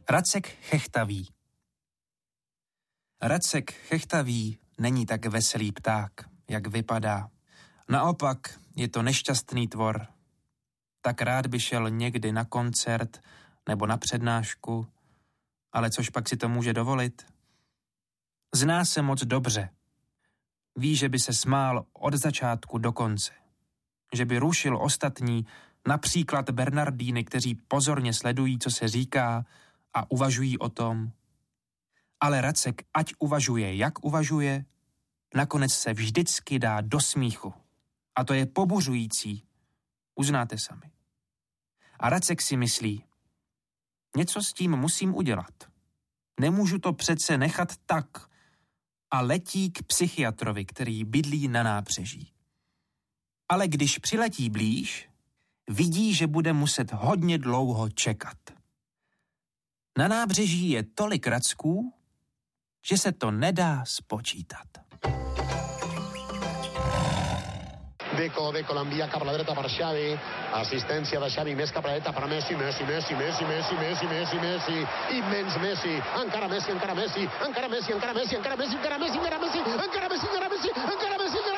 Racek chechtavý. Racek chechtavý není tak veselý pták, jak vypadá. Naopak je to nešťastný tvor. Tak rád by šel někdy na koncert nebo na přednášku, ale což pak si to může dovolit? Zná se moc dobře. Ví, že by se smál od začátku do konce. Že by rušil ostatní, například Bernardíny, kteří pozorně sledují, co se říká a uvažují o tom. Ale Racek, ať uvažuje, jak uvažuje, nakonec se vždycky dá do smíchu. A to je pobuřující. Uznáte sami. A Racek si myslí, něco s tím musím udělat. Nemůžu to přece nechat tak. A letí k psychiatrovi, který bydlí na nábřeží. Ale když přiletí blíž, vidí, že bude muset hodně dlouho čekat. Na nábřeží je tolik racků, že se to nedá spočítat. Deco l'envia cap a la dreta per Xavi, assistència de Xavi, més cap a la dreta per Messi, immens Messi, encara Messi,